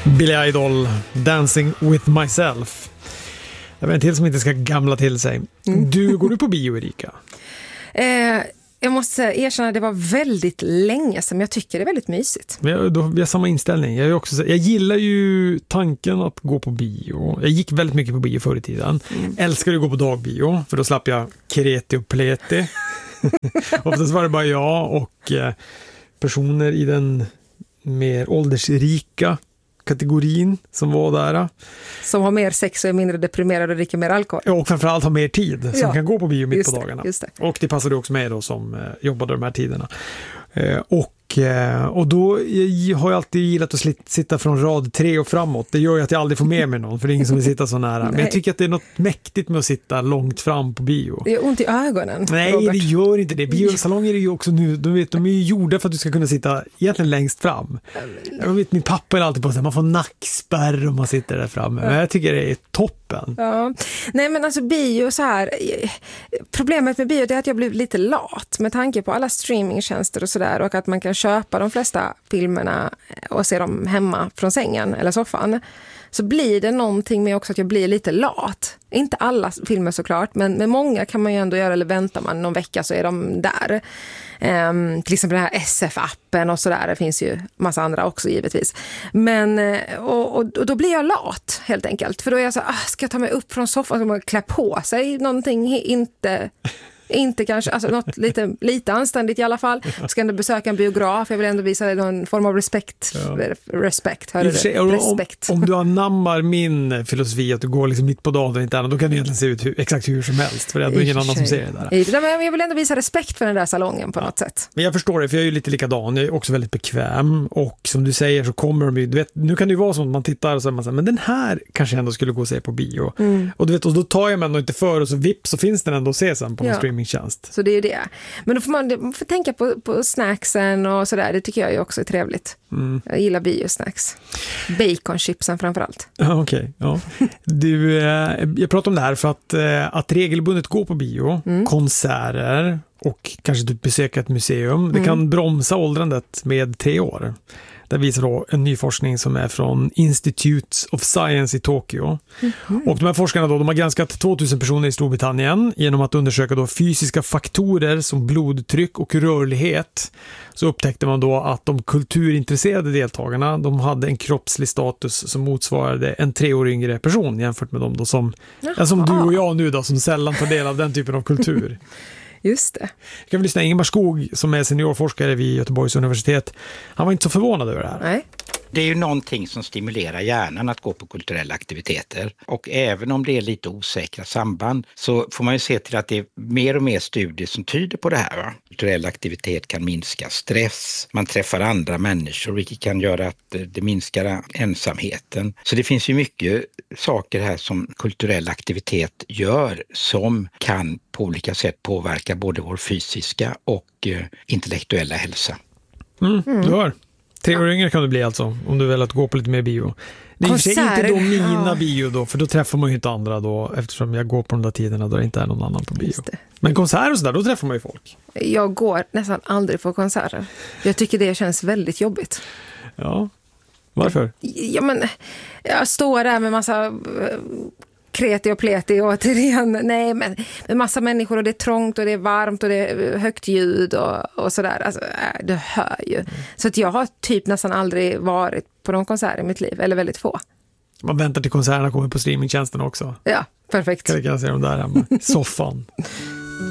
Billy Idol, Dancing with myself. Det är en till som inte ska gamla till sig. Går du på bio, Erika? Jag måste erkänna att det var väldigt länge sedan. Jag tycker det är väldigt mysigt. Vi har samma inställning. Jag gillar ju tanken att gå på bio. Jag gick väldigt mycket på bio förr i tiden. Älskar att gå på dagbio, för då slapp jag kreti och pleti. Oftast var det bara jag och personer i den mer åldersrika kategorin som var där. Som har mer sex och är mindre deprimerad och dricker mer alkohol. Ja, och framförallt har mer tid, som kan gå på bio mitt på dagarna. Just det. Och det passade också mig då som jobbade de här tiderna. Och då har jag alltid gillat att sitta från rad 3 och framåt. Det gör ju att jag aldrig får med mig någon, för det är ingen som vill sitta så nära. Men jag tycker att det är något mäktigt med att sitta långt fram på bio. Det är ont i ögonen. Nej, Robert. Det gör inte det. Biosalonger är ju också nu, de är ju gjorda för att du ska kunna sitta egentligen längst fram. Jag vet, min pappa är alltid på att man får nackspärr om man sitter där framme. Men jag tycker det är toppen. Ja. Nej, men alltså bio så här, problemet med bio är att jag blev lite lat med tanke på alla streamingtjänster och sådär, och att man kan köpa de flesta filmerna och se dem hemma från sängen eller soffan. Så blir det någonting med också att jag blir lite lat. Inte alla filmer såklart, men med många kan man ju ändå göra, eller väntar man någon vecka så är de där. Till exempel den här SF-appen och sådär. Det finns ju massa andra också givetvis. Men, och då blir jag lat helt enkelt. För då är jag så ska jag ta mig upp från soffan, ska man klä på sig någonting, inte kanske, alltså något lite anständigt i alla fall. Jag ska ändå besöka en biograf, jag vill ändå visa någon form av respekt, hörde du? Respekt. Om du anammar min filosofi att du går liksom mitt på dagen och inte annat, då kan det egentligen se ut exakt hur som helst, för det är ändå ingen annan som ser det där. Men jag vill ändå visa respekt för den där salongen på något sätt. Men jag förstår det, för jag är ju lite likadan, jag är också väldigt bekväm, och som du säger så kommer de ju, du vet, nu kan det ju vara som att man tittar och så man säger, men den här kanske ändå skulle gå och se på bio. Och du vet, och då tar jag mig ändå inte för, och så vips så finns den ändå att se sen på någon streamingtjänst. Så det är ju det. Men då får man får tänka på snacksen och sådär. Det tycker jag ju också är trevligt. Jag gillar biosnacks. Baconchipsen framförallt. Ja, okej. Ja. Jag pratar om det här för att regelbundet gå på bio, konserter och kanske typ besöka ett museum, det kan bromsa åldrandet med 3 år. Det visar då en ny forskning som är från Institute of Science i Tokyo. Och de här forskarna då, de har granskat 2000 personer i Storbritannien genom att undersöka då fysiska faktorer som blodtryck och rörlighet. Så upptäckte man då att de kulturintresserade deltagarna, de hade en kroppslig status som motsvarade en 3 år yngre person jämfört med dem då som du och jag nu då, som sällan tar del av den typen av kultur. Just det. Jag kan väl lyssna Ingemar Skog som är seniorforskare vid Göteborgs universitet. Han var inte så förvånad över det här. Nej. Det är ju någonting som stimulerar hjärnan att gå på kulturella aktiviteter. Och även om det är lite osäkra samband så får man ju se till att det är mer och mer studier som tyder på det här. Va? Kulturell aktivitet kan minska stress, man träffar andra människor, vilket kan göra att det minskar ensamheten. Så det finns ju mycket saker här som kulturell aktivitet gör som kan på olika sätt påverka både vår fysiska och intellektuella hälsa. Du hör. 3 år yngre kan du bli alltså, om du vill att gå på lite mer bio. Det är inte då mina bio då, för då träffar man ju inte andra då, eftersom jag går på de där tiderna då det inte är någon annan på bio. Men konserter och sådär, då träffar man ju folk. Jag går nästan aldrig på konserter. Jag tycker det känns väldigt jobbigt. Ja, varför? Ja, men jag står där med massa kreti och pleti återigen. Nej, men massa människor och det är trångt och det är varmt och det är högt ljud och sådär. Alltså, det hör ju. Så att jag har typ nästan aldrig varit på någon konsert i mitt liv, eller väldigt få. Man väntar till konserterna kommer på streamingtjänsten också. Ja, perfekt. Kan jag se dem där hemma i soffan.